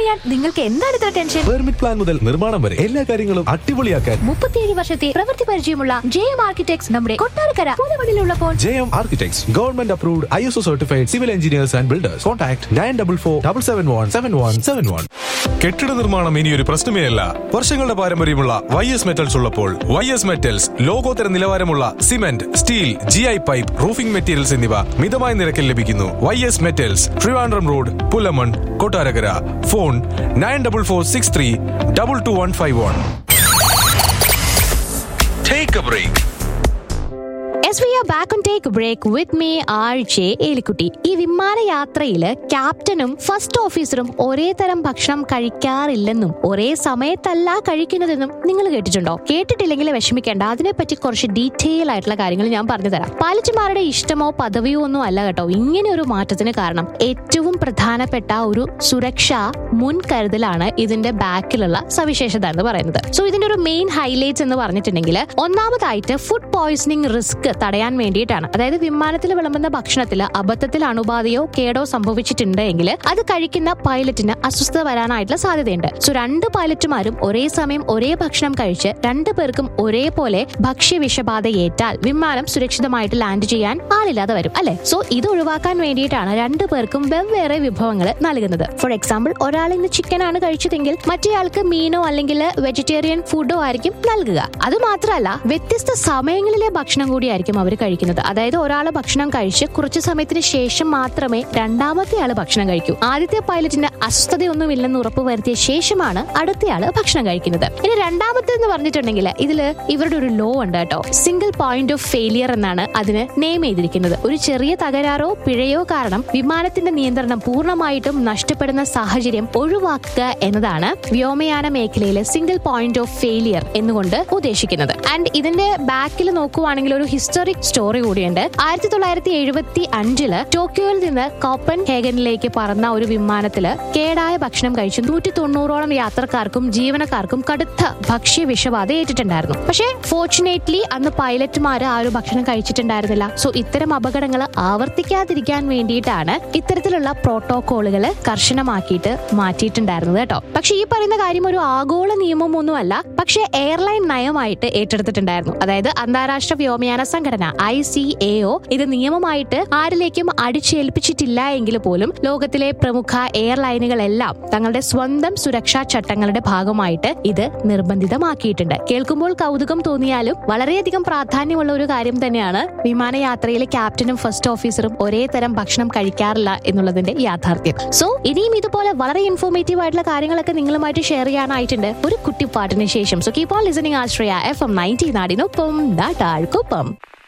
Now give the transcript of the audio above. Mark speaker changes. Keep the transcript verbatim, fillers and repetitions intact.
Speaker 1: അറിയാൻ നിങ്ങൾക്ക് എന്താണ് ഇത്ര ടെൻഷൻ?
Speaker 2: പെർമിറ്റ് പ്ലാൻ മുതൽ നിർമ്മാണം വരെ എല്ലാ കാര്യങ്ങളും അടിപൊളിയാക്കാൻ
Speaker 1: മുപ്പത്തിയേഴ് വർഷത്തെ പ്രവൃത്തി പരിചയമുള്ള ജെ എം ആർക്കിടെക്ട്സ് നമ്മുടെ Kottarakkara പുതുമണിലുള്ളപ്പോൾ
Speaker 2: J M architects government approved I S O certified civil engineers and builders. Contact nine double four double seven one seven one seven one.
Speaker 3: കെട്ടിട നിർമ്മാണം ഇനി ഒരു പ്രശ്നമേ അല്ല. വർഷങ്ങളുടെ പാരമ്പര്യമുള്ള വൈ എസ് മെറ്റൽസ് ഉള്ളപ്പോൾ വൈ എസ് മെറ്റൽസ് ലോകോത്തര നിലവാരമുള്ള cement, steel, G I pipe, roofing materials എന്നിവ മിതമായ നിരക്കിൽ ലഭിക്കുന്നു. Y S metals, Trivandrum road, Pulamon, Kottarakkara. Phone nine double four six three double two one five one. Take a break.
Speaker 1: As we are back on Take a Break with me, R J Elikutty. ഈ വിമാനയാത്രയില് ക്യാപ്റ്റനും first ഓഫീസറും ഒരേ തരം ഭക്ഷണം കഴിക്കാറില്ലെന്നും ഒരേ സമയത്തല്ല കഴിക്കുന്നതെന്നും നിങ്ങൾ കേട്ടിട്ടുണ്ടോ? കേട്ടിട്ടില്ലെങ്കിൽ വിഷമിക്കേണ്ട, അതിനെപ്പറ്റി കുറച്ച് ഡീറ്റെയിൽ ആയിട്ടുള്ള കാര്യങ്ങൾ ഞാൻ പറഞ്ഞു തരാം. പൈലറ്റുമാരുടെ ഇഷ്ടമോ പദവിയോ ഒന്നും അല്ല കേട്ടോ ഇങ്ങനെ ഒരു മാറ്റത്തിന് കാരണം. ഏറ്റവും പ്രധാനപ്പെട്ട ഒരു സുരക്ഷാ മുൻകരുതലാണ് ഇതിന്റെ ബാക്കിലുള്ള സവിശേഷത എന്ന് പറയുന്നത്. സോ ഇതിന്റെ ഒരു മെയിൻ ഹൈലൈറ്റ്സ് എന്ന് പറഞ്ഞിട്ടുണ്ടെങ്കിൽ ഒന്നാമതായിട്ട് ഫുഡ് പോയ്സണിംഗ് റിസ്ക് തടയാൻ വേണ്ടിയിട്ടാണ്. അതായത് വിമാനത്തിൽ വിളമ്പുന്ന ഭക്ഷണത്തിൽ അബദ്ധത്തിൽ അണുബാധയോ കേടോ സംഭവിച്ചിട്ടുണ്ടെങ്കിൽ അത് കഴിക്കുന്ന പൈലറ്റിന് അസ്വസ്ഥത വരാനായിട്ടുള്ള സാധ്യതയുണ്ട്. സോ രണ്ട് പൈലറ്റുമാരും ഒരേ സമയം ഒരേ ഭക്ഷണം കഴിച്ച് രണ്ടു പേർക്കും ഒരേപോലെ ഭക്ഷ്യവിഷബാധ ഏറ്റാൽ വിമാനം സുരക്ഷിതമായിട്ട് ലാൻഡ് ചെയ്യാൻ ആളില്ലാതെ വരും അല്ലെ. സോ ഇത് ഒഴിവാക്കാൻ വേണ്ടിയിട്ടാണ് രണ്ടു പേർക്കും വെവ്വേറെ വിഭവങ്ങൾ നൽകുന്നത്. ഫോർ എക്സാമ്പിൾ, ഒരാൾ ഇന്ന് ചിക്കൻ ആണ് കഴിച്ചതെങ്കിൽ മറ്റേയാൾക്ക് മീനോ അല്ലെങ്കിൽ വെജിറ്റേറിയൻ ഫുഡോ ആയിരിക്കും നൽകുക. അത് മാത്രമല്ല, വ്യത്യസ്ത സമയങ്ങളിലെ ഭക്ഷണം കൂടിയായിരിക്കും അവർ കഴിക്കുന്നത്. അതായത് ഒരാൾ ഭക്ഷണം കഴിച്ച് കുറച്ചു സമയത്തിന് ശേഷം മാത്രമേ രണ്ടാമത്തെ ആള് ഭക്ഷണം കഴിക്കൂ. ആദ്യത്തെ പൈലറ്റിന് അസ്വസ്ഥതയൊന്നും ഇല്ലെന്ന് ഉറപ്പ് വരുത്തിയ ശേഷമാണ് അടുത്തയാള് ഭക്ഷണം കഴിക്കുന്നത്. ഇനി രണ്ടാമത്തെ എന്ന് പറഞ്ഞിട്ടുണ്ടെങ്കിൽ ഇതില് ഇവരുടെ ഒരു ലോ ഉണ്ട് കേട്ടോ. സിംഗിൾ പോയിന്റ് ഓഫ് ഫെയിലിയർ എന്നാണ് അതിന് നെയിം ചെയ്തിരിക്കുന്നത്. ഒരു ചെറിയ തകരാറോ പിഴയോ കാരണം വിമാനത്തിന്റെ നിയന്ത്രണം പൂർണ്ണമായിട്ടും നഷ്ടപ്പെടുന്ന സാഹചര്യം ഒഴിവാക്കുക എന്നതാണ് വ്യോമയാന മേഖലയിലെ സിംഗിൾ പോയിന്റ് ഓഫ് ഫെയിലിയർ എന്നുകൊണ്ട് ഉദ്ദേശിക്കുന്നത്. ആൻഡ് ഇതിന്റെ ബാക്കിൽ നോക്കുവാണെങ്കിൽ ഒരു ഹിസ്റ്റോറിക് സ്റ്റോറി കൂടിയുണ്ട്. ആയിരത്തി തൊള്ളായിരത്തി എഴുപത്തി അഞ്ചില് ടോക്കിയോയിൽ നിന്ന് കോപ്പൻ ഹേഗനിലേക്ക് പറന്ന ഒരു വിമാനത്തില് കേടായ ഭക്ഷണം കഴിച്ച് നൂറ്റി തൊണ്ണൂറോളം യാത്രക്കാർക്കും ജീവനക്കാർക്കും കടുത്ത ഭക്ഷ്യ വിഷബാധ ഏറ്റിട്ടുണ്ടായിരുന്നു. പക്ഷേ ഫോർച്ചുനേറ്റ്ലി അന്ന് പൈലറ്റുമാര് ആ ഒരു ഭക്ഷണം കഴിച്ചിട്ടുണ്ടായിരുന്നില്ല. സോ ഇത്തരം അപകടങ്ങൾ ആവർത്തിക്കാതിരിക്കാൻ വേണ്ടിയിട്ടാണ് ഇത്തരത്തിലുള്ള പ്രോട്ടോകോളുകൾ കർശനമാക്കിയിട്ട് മാറ്റിയിട്ടുണ്ടായിരുന്നത് കേട്ടോ. പക്ഷെ ഈ പറയുന്ന കാര്യം ഒരു ആഗോള നിയമമൊന്നുമല്ല, പക്ഷേ എയർലൈൻ നയമായിട്ട് ഏറ്റെടുത്തിട്ടുണ്ടായിരുന്നു. അതായത് അന്താരാഷ്ട്ര വ്യോമയാന സംഘടന ഐ സി എ ഒ ഇത് നിയമമായിട്ട് ആരിലേക്കും അടിച്ചേൽപ്പിച്ചിട്ടില്ല എങ്കിൽ പോലും ലോകത്തിലെ പ്രമുഖ എയർലൈനുകളെല്ലാം തങ്ങളുടെ സ്വന്തം സുരക്ഷാ ചട്ടങ്ങളുടെ ഭാഗമായിട്ട് ഇത് നിർബന്ധിതമാക്കിയിട്ടുണ്ട്. കേൾക്കുമ്പോൾ കൗതുകം തോന്നിയാലും വളരെയധികം പ്രാധാന്യമുള്ള ഒരു കാര്യം തന്നെയാണ് വിമാനയാത്രയിലെ ക്യാപ്റ്റനും ഫസ്റ്റ് ഓഫീസറും ഒരേ തരം ഭക്ഷണം കഴിക്കാറില്ല എന്നുള്ളതിന്റെ യാഥാർത്ഥ്യം. സോ ഇനിയും ഇതുപോലെ വളരെ ഇൻഫോർമേറ്റീവ് ആയിട്ടുള്ള കാര്യങ്ങളൊക്കെ നിങ്ങളുമായിട്ട് ഷെയർ ചെയ്യാനായിട്ടുണ്ട് ഒരു കുട്ടി പാട്ടിന് ശേഷം. So keep on listening Ashraya F M ninety നാടിനൊപ്പം നാട്ടാൾക്കൊപ്പം.